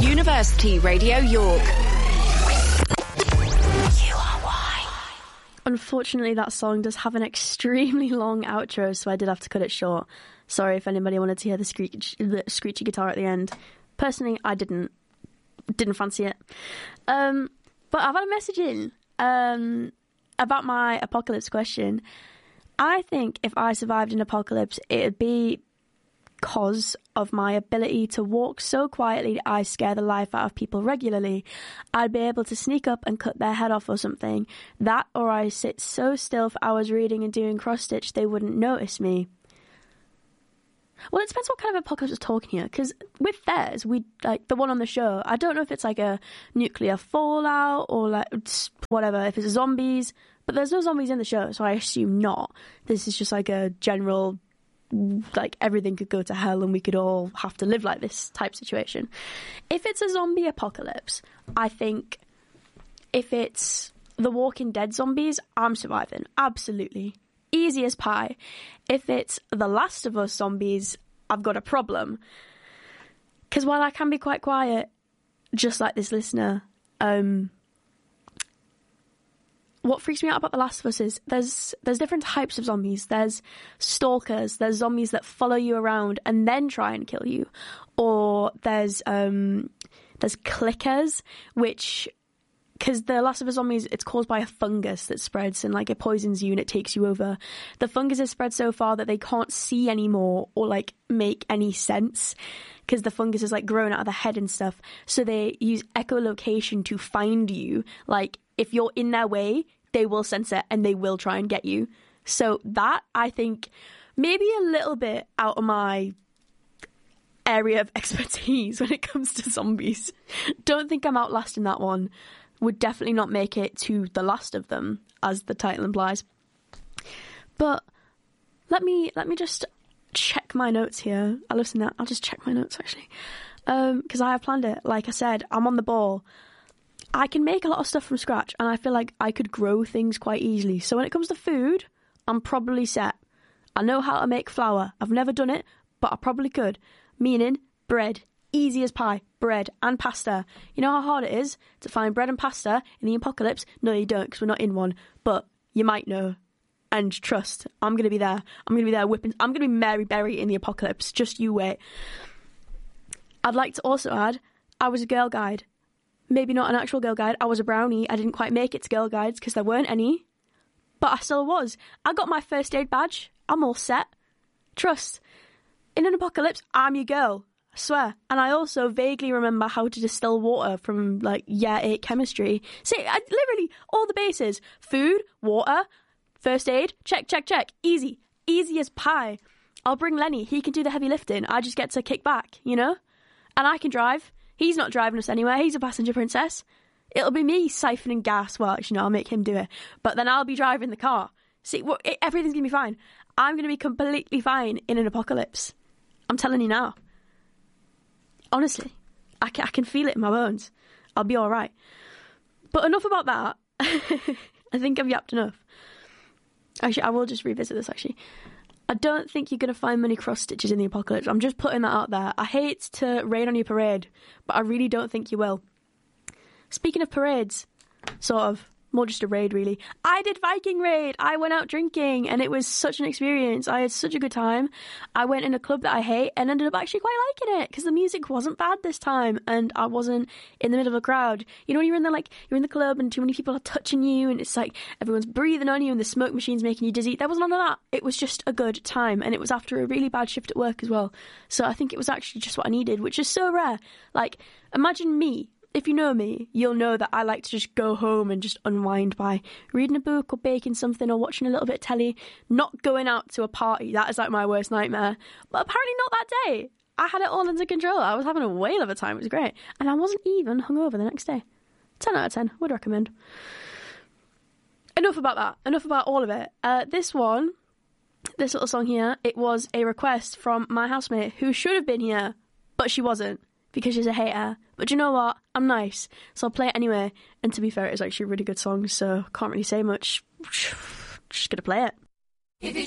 University Radio York. Unfortunately, that song does have an extremely long outro, so I did have to cut it short. Sorry if anybody wanted to hear the screechy guitar at the end. Personally, I didn't fancy it. But I've had a message in about my apocalypse question. I think if I survived an apocalypse, it'd be because of my ability to walk so quietly I scare the life out of people regularly. I'd be able to sneak up and cut their head off or something. That, or I sit so still for hours reading and doing cross-stitch they wouldn't notice me. Well, it depends what kind of apocalypse we're talking here, because with theirs, we like the one on the show, I don't know if it's like a nuclear fallout or like whatever, if it's zombies, but there's no zombies in the show, so I assume not. This is just like a general, like everything could go to hell and we could all have to live like this type situation. If it's a zombie apocalypse, I think if it's the Walking Dead zombies, I'm surviving. Absolutely. Easy as pie. If it's the Last of Us zombies, I've got a problem. Because while I can be quite quiet, just like this listener, what freaks me out about The Last of Us is there's different types of zombies. There's stalkers. There's zombies that follow you around and then try and kill you. Or there's clickers, which, because the Last of Us zombies, it's caused by a fungus that spreads and like it poisons you and it takes you over. The fungus has spread so far that they can't see anymore or like make any sense, because the fungus is like growing out of the head and stuff. So they use echolocation to find you. Like if you're in their way, they will sense it and they will try and get you. So that, I think, maybe a little bit out of my area of expertise when it comes to zombies. Don't think I'm outlasting that one. Would definitely not make it to the last of them, as the title implies. But let me just check my notes here. I'll listen to that. I'll just check my notes, actually. Because I have planned it. Like I said, I'm on the ball. I can make a lot of stuff from scratch, and I feel like I could grow things quite easily. So when it comes to food, I'm probably set. I know how to make flour. I've never done it, but I probably could. Meaning, bread. Easy as pie. Bread and pasta. You know how hard it is to find bread and pasta in the apocalypse? No, you don't, because we're not in one. But you might know. And trust, I'm going to be there. I'm going to be there whipping. I'm going to be Mary Berry in the apocalypse. Just you wait. I'd like to also add, I was a Girl Guide. Maybe not an actual Girl Guide. I was a brownie. I didn't quite make it to Girl Guides because there weren't any. But I still was. I got my first aid badge. I'm all set. Trust. In an apocalypse, I'm your girl. I swear. And I also vaguely remember how to distill water from, like, year 8 chemistry. See, literally, all the bases. Food, water, first aid, check, check, check. Easy. Easy as pie. I'll bring Lenny. He can do the heavy lifting. I just get to kick back, you know? And I can drive. He's not driving us anywhere. He's a passenger princess. It'll be me siphoning gas. Well, actually, no, I'll make him do it. But then I'll be driving the car. See, everything's going to be fine. I'm going to be completely fine in an apocalypse. I'm telling you now. Honestly, I can feel it in my bones. I'll be all right. But enough about that. I think I've yapped enough. Actually, I will just revisit this, actually. I don't think you're going to find many cross-stitches in the apocalypse. I'm just putting that out there. I hate to rain on your parade, but I really don't think you will. Speaking of parades, sort of, more just a raid, really. I did Viking raid. I went out drinking, and it was such an experience. I had such a good time. I went in a club that I hate and ended up actually quite liking it because the music wasn't bad this time, and I wasn't in the middle of a crowd. You know, when you're in the club and too many people are touching you, and it's like everyone's breathing on you, and the smoke machine's making you dizzy. There was none of that. It was just a good time, and it was after a really bad shift at work as well. So I think it was actually just what I needed, which is so rare. Like, imagine me. If you know me, you'll know that I like to just go home and just unwind by reading a book or baking something or watching a little bit of telly, not going out to a party. That is like my worst nightmare. But apparently not that day. I had it all under control. I was having a whale of a time. It was great. And I wasn't even hungover the next day. 10 out of 10. Would recommend. Enough about that. Enough about all of it. This little song here, it was a request from my housemate who should have been here, but she wasn't. Because she's a hater. But you know what? I'm nice. So I'll play it anyway. And to be fair, it's actually a really good song, so can't really say much. Just gonna play it.